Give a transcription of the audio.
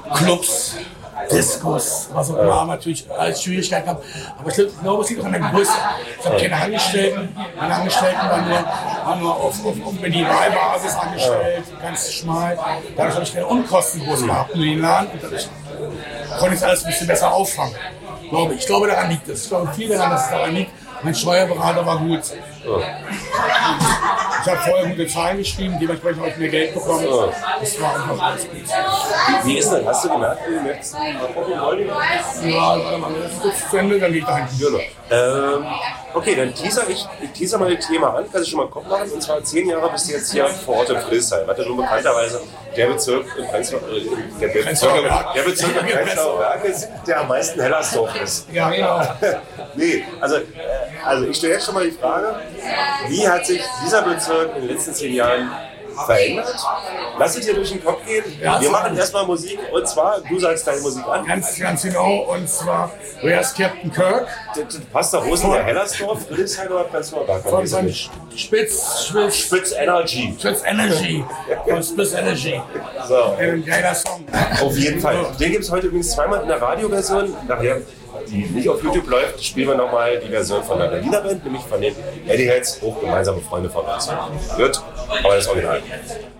Clubs, Discos, was auch immer, natürlich als Schwierigkeiten gehabt. Aber ich glaube, es liegt auch an der Größe. Ich habe keine Angestellten. Meine Angestellten waren nur auf Minimalbasis angestellt, ganz schmal. Dadurch habe ich keine Unkosten groß gehabt in den Laden. Und dadurch konnte ich alles ein bisschen besser auffangen. Ich glaube, daran liegt es. Ich glaube viel daran, dass es daran liegt. Mein Steuerberater war gut. Ich habe vorher gute Zahlen geschrieben, dementsprechend habe ich mehr Geld bekommen. Das war einfach alles gut. Wie ist das? Hast du gemerkt, wie du merkst? Ja, warte mal, das ist kurz zu Ende, dann geht dahin. Okay, dann teaser mal das Thema an, kannst du schon mal einen Kopf machen. Und zwar 10 Jahre bist du jetzt hier vor Ort in Friedrichshain. Was ja nun bekannterweise der Bezirk im Prenzlauer Berg ist, der am meisten Hellersdorf ist. Ja, genau. Nee, also ich stelle jetzt schon mal die Frage, wie hat sich dieser Bezirk in den letzten 10 Jahren verändert? Lass es dir durch den Kopf gehen. Ja, wir machen erstmal Musik und zwar, du sagst deine Musik an. Ganz genau, und zwar Where's Captain Kirk? Das passt da, wo ist denn der Hellersdorf? Friedrichshain oder Prenzlauer Berg? Von Spitz Energy. Spitz Energy. Von Spitz Energy. So. Ein geiler Song. Auf jeden Fall. Den gibt es heute übrigens zweimal in der Radioversion. Nachher, die nicht auf YouTube läuft, spielen wir nochmal die Version von der Berliner Band, nämlich von den Eddie Heads, auch gemeinsame Freunde von uns. Gut, aber das Original.